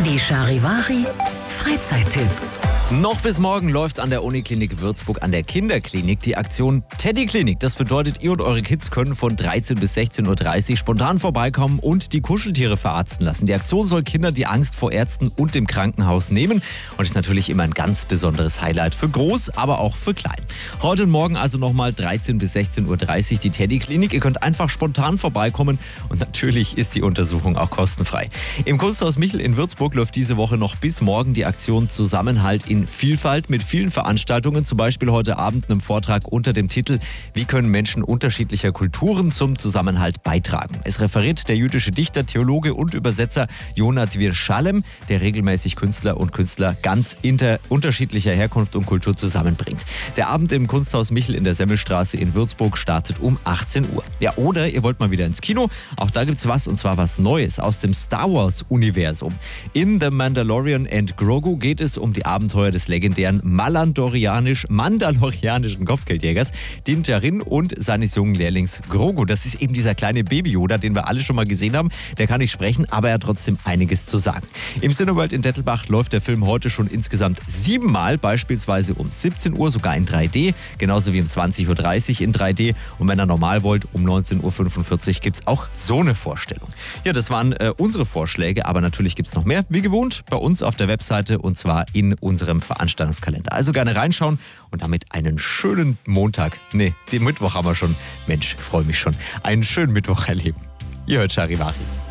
Die Charivari Freizeittipps. Noch bis morgen läuft an der Uniklinik Würzburg an der Kinderklinik die Aktion Teddy Klinik. Das bedeutet, ihr und eure Kids können von 13 bis 16.30 Uhr spontan vorbeikommen und die Kuscheltiere verarzten lassen. Die Aktion soll Kindern die Angst vor Ärzten und dem Krankenhaus nehmen und ist natürlich immer ein ganz besonderes Highlight für groß, aber auch für klein. Heute und morgen also nochmal 13 bis 16.30 Uhr die Teddy Klinik. Ihr könnt einfach spontan vorbeikommen und natürlich ist die Untersuchung auch kostenfrei. Im Kunsthaus Michel in Würzburg läuft diese Woche noch bis morgen die Aktion Zusammenhalt in Vielfalt mit vielen Veranstaltungen, zum Beispiel heute Abend einem Vortrag unter dem Titel Wie können Menschen unterschiedlicher Kulturen zum Zusammenhalt beitragen? Es referiert der jüdische Dichter, Theologe und Übersetzer Yonah Dvir Shalem, der regelmäßig Künstler und Künstler ganz unterschiedlicher Herkunft und Kultur zusammenbringt. Der Abend im Kunsthaus Michel in der Semmelstraße in Würzburg startet um 18 Uhr. Ja, oder ihr wollt mal wieder ins Kino, auch da gibt's was, und zwar was Neues aus dem Star Wars Universum. In The Mandalorian and Grogu geht es um die Abenteuer des legendären mandalorianischen Kopfgeldjägers Din Djarin und seines jungen Lehrlings Grogu. Das ist eben dieser kleine Baby-Yoda, den wir alle schon mal gesehen haben. Der kann nicht sprechen, aber er hat trotzdem einiges zu sagen. Im Cineworld in Dettelbach läuft der Film heute schon insgesamt 7 Mal, beispielsweise um 17 Uhr, sogar in 3D, genauso wie um 20.30 Uhr in 3D. Und wenn ihr normal wollt, um 19.45 Uhr gibt es auch so eine Vorstellung. Ja, das waren unsere Vorschläge, aber natürlich gibt es noch mehr, wie gewohnt, bei uns auf der Webseite, und zwar in unserem Veranstaltungskalender. Also gerne reinschauen und damit einen schönen Montag, den Mittwoch haben wir schon. Mensch, freue mich schon. Einen schönen Mittwoch erleben. Ihr hört Charivari.